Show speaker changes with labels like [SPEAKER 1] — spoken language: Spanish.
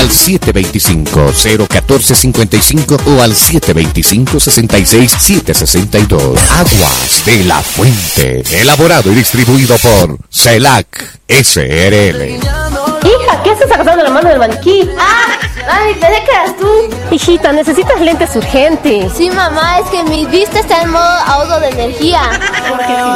[SPEAKER 1] al 725-014-55 o al 725-66-762. Aguas de la Fuente, elaborado y distribuido por CELAC SRL.
[SPEAKER 2] Hija, ¿qué haces agarrando la mano del maniquí?
[SPEAKER 3] Mami, pensé que eras tú.
[SPEAKER 2] Hijita, necesitas lentes urgentes.
[SPEAKER 3] Sí, mamá, es que mi vista está en modo ahorro de energía.